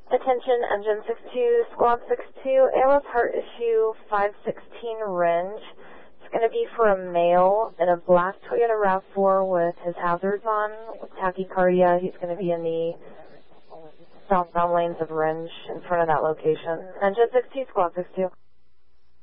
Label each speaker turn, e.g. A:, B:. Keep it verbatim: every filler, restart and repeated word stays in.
A: Attention, engine six two, squad six two, A L S heart issue five sixteen range. It's going to be for a male in a black Toyota RAV four with his hazards on, with tachycardia. He's going to be in the southbound lanes of Rindge in front of that location. Engine six two, squad six two.